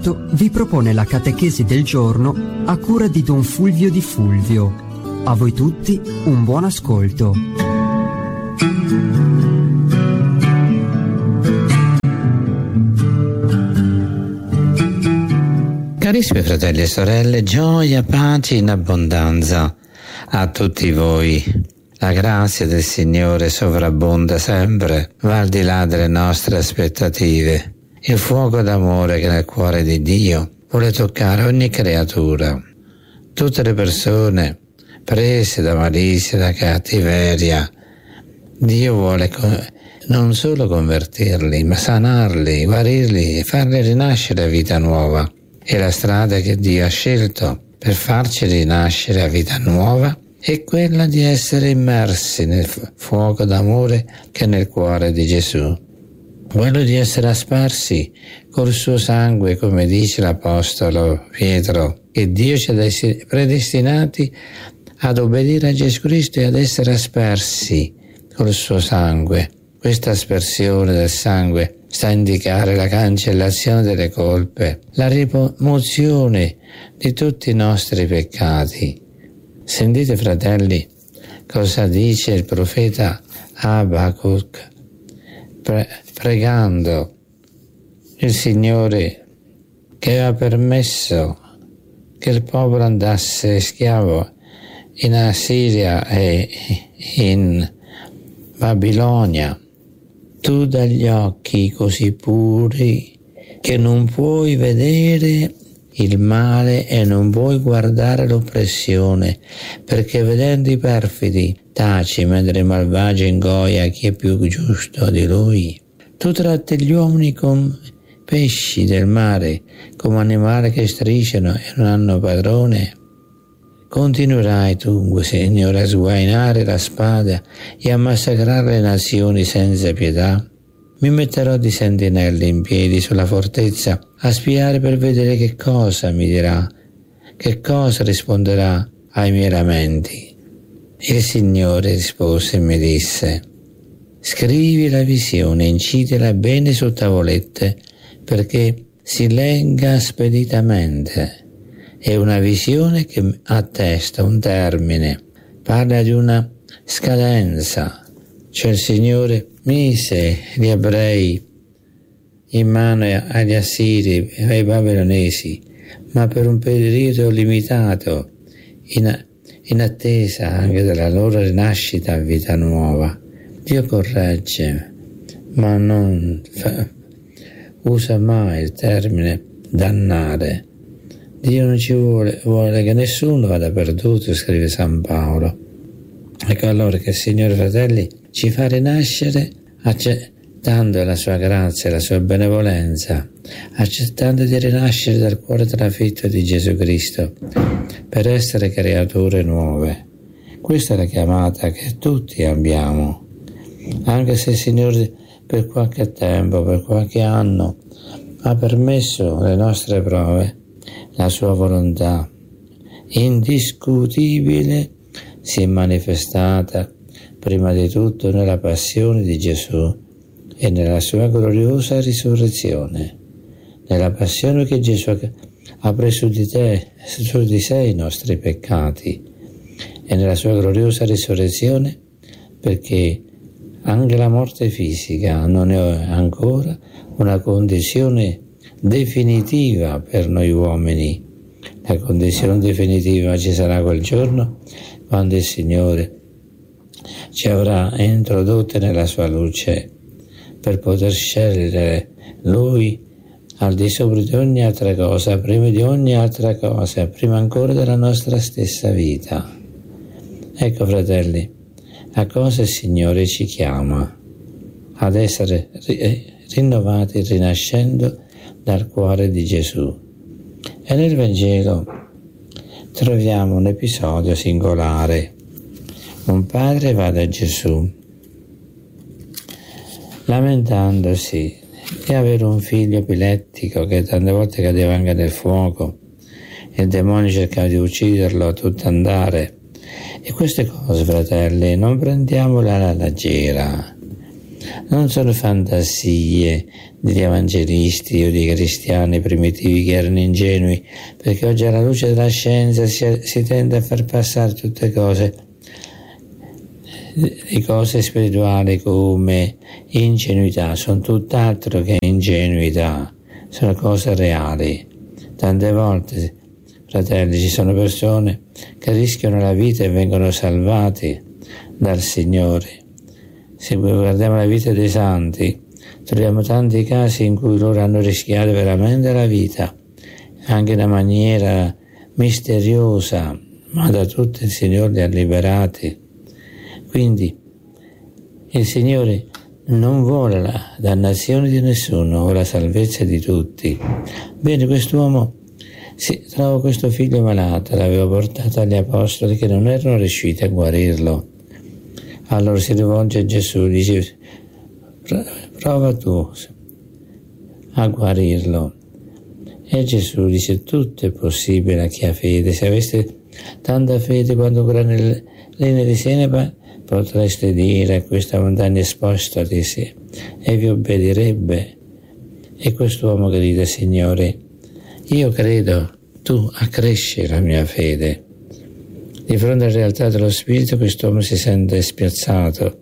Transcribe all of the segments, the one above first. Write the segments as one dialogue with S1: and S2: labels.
S1: vi propone la catechesi del giorno a cura di Don Fulvio Di Fulvio. A voi tutti un buon ascolto.
S2: Carissimi fratelli e sorelle, gioia, pace in abbondanza a tutti voi. La grazia del Signore sovrabbonda sempre, va al di là delle nostre aspettative. Il fuoco d'amore che nel cuore di Dio vuole toccare ogni creatura. Tutte le persone prese da malizia, da cattiveria, Dio vuole non solo convertirli, ma sanarli, guarirli e farli rinascere a vita nuova. E la strada che Dio ha scelto per farci rinascere a vita nuova è quella di essere immersi nel fuoco d'amore che è nel cuore di Gesù. Quello di essere aspersi col suo sangue, come dice l'Apostolo Pietro, che Dio ci ha predestinati ad obbedire a Gesù Cristo e ad essere aspersi col suo sangue. Questa aspersione del sangue sta a indicare la cancellazione delle colpe, la rimozione di tutti i nostri peccati. Sentite, fratelli, cosa dice il profeta Abacuc, pregando il Signore che aveva permesso che il popolo andasse schiavo in Assiria e in Babilonia. Tu dagli occhi così puri che non puoi vedere il male e non puoi guardare l'oppressione, perché vedendo i perfidi taci mentre i malvagi ingoia chi è più giusto di lui. Tu tratti gli uomini come pesci del mare, come animali che strisciano e non hanno padrone. Continuerai tu, Signore, a sguainare la spada e a massacrare le nazioni senza pietà? Mi metterò di sentinelle in piedi sulla fortezza a spiare per vedere che cosa mi dirà, che cosa risponderà ai miei lamenti. Il Signore rispose e mi disse: scrivi la visione, incidila bene su tavolette perché si legga speditamente. È una visione che attesta un termine, parla di una scadenza. Cioè il Signore mise gli ebrei in mano agli assiri e ai babilonesi, ma per un periodo limitato, in attesa anche della loro rinascita a vita nuova. Dio corregge, ma non usa mai il termine dannare. Dio non ci vuole che nessuno vada perduto, scrive San Paolo. Ecco allora che il Signore, fratelli, ci fa rinascere accettando la sua grazia e la sua benevolenza, accettando di rinascere dal cuore trafitto di Gesù Cristo per essere creature nuove. Questa è la chiamata che tutti abbiamo, anche se il Signore per qualche tempo, per qualche anno ha permesso le nostre prove. La sua volontà indiscutibile si è manifestata prima di tutto nella passione di Gesù e nella sua gloriosa risurrezione. Nella passione che Gesù ha preso su di sé i nostri peccati e nella sua gloriosa risurrezione, perché anche la morte fisica non è ancora una condizione definitiva per noi uomini. La condizione definitiva ci sarà quel giorno quando il Signore ci avrà introdotte nella sua luce per poter scegliere Lui al di sopra di ogni altra cosa, prima di ogni altra cosa, prima ancora della nostra stessa vita. Ecco, fratelli, a cosa il Signore ci chiama? Ad essere rinnovati, rinascendo dal cuore di Gesù. E nel Vangelo troviamo un episodio singolare. Un padre va da Gesù lamentandosi di avere un figlio epilettico che tante volte cadeva anche nel fuoco e il demonio cercava di ucciderlo a tutto andare. E queste cose, fratelli, non prendiamole alla leggera. non sono fantasie degli evangelisti o dei cristiani primitivi che erano ingenui, perché oggi alla luce della scienza si tende a far passare tutte le cose spirituali come ingenuità. Sono tutt'altro che ingenuità, sono cose reali. Tante volte, fratelli, ci sono persone che rischiano la vita e vengono salvati dal Signore. Se guardiamo la vita dei santi, troviamo tanti casi in cui loro hanno rischiato veramente la vita, anche in una maniera misteriosa, ma da tutto il Signore li ha liberati. Quindi il Signore non vuole la dannazione di nessuno, vuole la salvezza di tutti. Bene, quest'uomo trova questo figlio malato, l'aveva portato agli apostoli che non erano riusciti a guarirlo. Allora si rivolge a Gesù, dice: prova tu a guarirlo. E Gesù dice: tutto è possibile a chi ha fede. Se aveste tanta fede quando quella nelle linee di Seneba, potreste dire a questa montagna spostati e vi obbedirebbe. E quest'uomo grida: Signore, io credo, tu accresci la mia fede. Di fronte alla realtà dello spirito, quest'uomo si sente spiazzato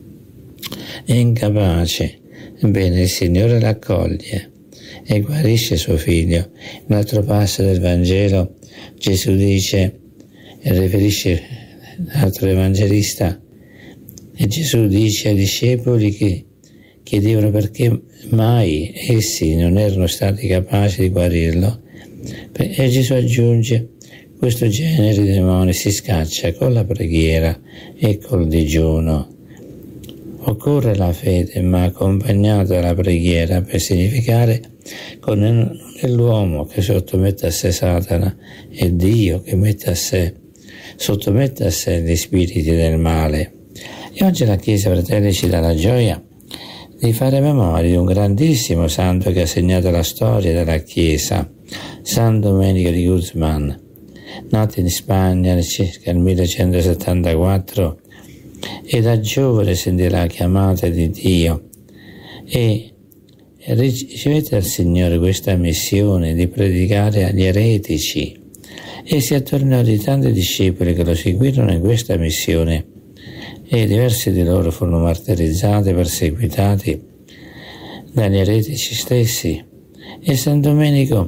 S2: e incapace. Ebbene, il Signore l'accoglie e guarisce suo figlio. In un altro passo del Vangelo Gesù dice, e riferisce l'altro evangelista, e Gesù dice ai discepoli che chiedevano perché mai essi non erano stati capaci di guarirlo, e Gesù aggiunge: questo genere di demoni si scaccia con la preghiera e col digiuno. Occorre la fede, ma accompagnata dalla preghiera, per significare che non è l'uomo che sottomette a sé Satana, è Dio che sottomette a sé gli spiriti del male. E oggi la Chiesa, fratelli, ci dà la gioia di fare memoria di un grandissimo santo che ha segnato la storia della Chiesa, San Domenico di Guzman, nato in Spagna circa nel 1174, e da giovane sentì la chiamata di Dio e ricevette dal Signore questa missione di predicare agli eretici, e si attornò di tanti discepoli che lo seguirono in questa missione, e diversi di loro furono martirizzati, perseguitati dagli eretici stessi. E San Domenico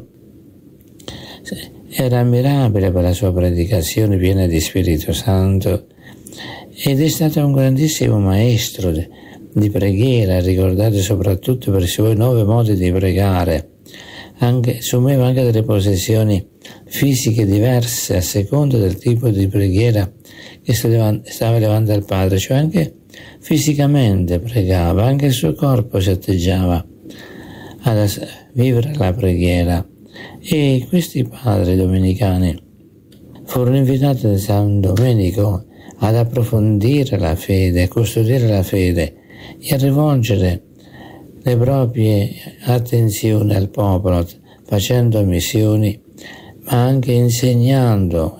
S2: era ammirabile per la sua predicazione piena di Spirito Santo, ed è stato un grandissimo maestro di preghiera, ricordato soprattutto per i suoi 9 modi di pregare. Assumeva anche delle posizioni fisiche diverse a seconda del tipo di preghiera che stava davanti al Padre, cioè anche fisicamente pregava, anche il suo corpo si atteggiava a vivere la preghiera. E questi padri domenicani furono invitati da San Domenico ad approfondire la fede, a custodire la fede e a rivolgere le proprie attenzioni al popolo, facendo missioni, ma anche insegnando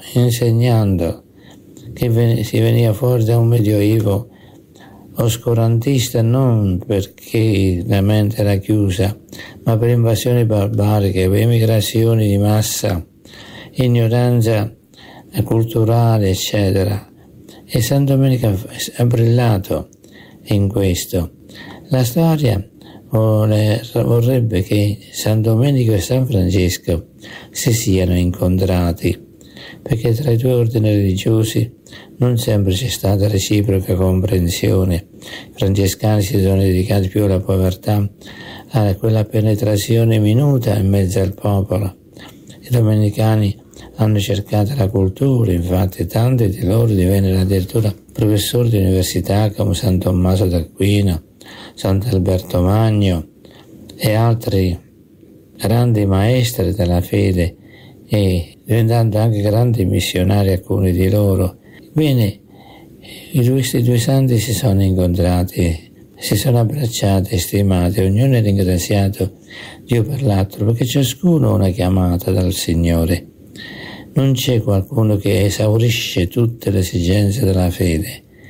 S2: che si veniva fuori da un medioevo oscurantista, non perché la mente era chiusa, ma per invasioni barbariche, per emigrazioni di massa, ignoranza culturale, eccetera. E San Domenico ha brillato in questo. La storia vorrebbe che San Domenico e San Francesco si siano incontrati, perché tra i 2 ordini religiosi non sempre c'è stata reciproca comprensione. I francescani si sono dedicati più alla povertà, a quella penetrazione minuta in mezzo al popolo. I domenicani hanno cercato la cultura, infatti tanti di loro divennero addirittura professori di università come San Tommaso d'Aquino, Sant'Alberto Magno e altri grandi maestri della fede, e diventando anche grandi missionari alcuni di loro. Bene, questi 2 santi si sono incontrati, si sono abbracciati e stimati, ognuno ha ringraziato Dio per l'altro, perché ciascuno ha una chiamata dal Signore. Non c'è qualcuno che esaurisce tutte le esigenze della fede,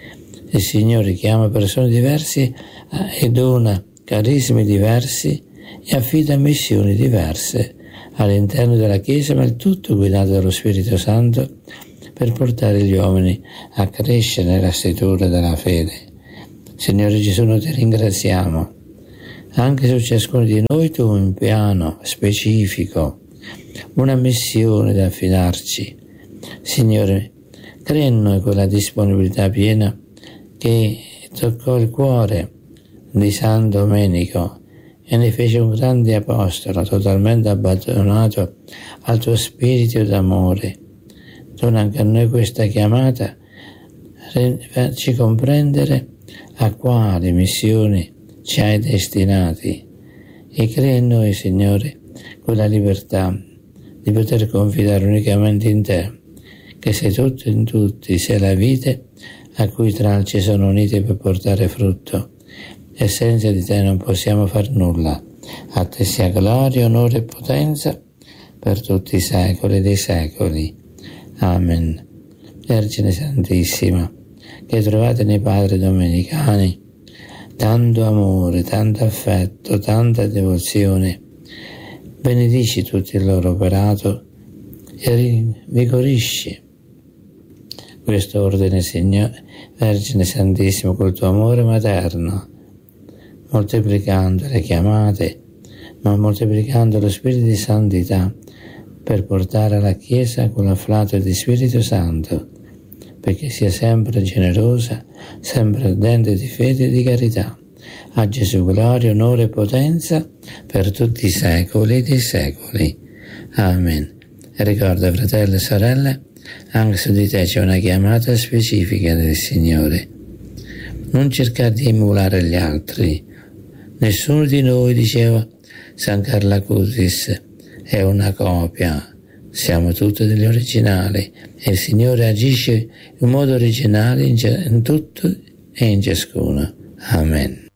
S2: Il Signore chiama persone diverse e dona carismi diversi e affida missioni diverse all'interno della Chiesa, ma il tutto guidato dallo Spirito Santo per portare gli uomini a crescere nella statura della fede. Signore Gesù, noi ti ringraziamo. Anche su ciascuno di noi tu un piano specifico, una missione da affidarci. Signore, crea in noi quella disponibilità piena che toccò il cuore di San Domenico e ne fece un grande apostolo, totalmente abbandonato al tuo spirito d'amore. Dona anche a noi questa chiamata, farci comprendere a quali missioni ci hai destinati e crea in noi, Signore, quella libertà di poter confidare unicamente in te, che sei tutto in tutti, sei la vite a cui i tralci sono uniti per portare frutto, e senza di te non possiamo far nulla. A te sia gloria, onore e potenza per tutti i secoli dei secoli. Amen. Vergine Santissima, che trovate nei padri domenicani tanto amore, tanto affetto, tanta devozione, benedici tutto il loro operato e rinvigorisci questo ordine, Signore, Vergine Santissima, col tuo amore materno, moltiplicando le chiamate, ma moltiplicando lo spirito di santità per portare alla Chiesa quell'afflato di Spirito Santo, perché sia sempre generosa, sempre ardente di fede e di carità. A Gesù gloria, onore e potenza per tutti i secoli dei secoli. Amen. E ricorda, fratelli e sorelle, anche su di te c'è una chiamata specifica del Signore. Non cercare di emulare gli altri. Nessuno di noi, diceva San Carlo Acutis, è una copia. Siamo tutti degli originali e il Signore agisce in modo originale in tutto e in ciascuno. Amen.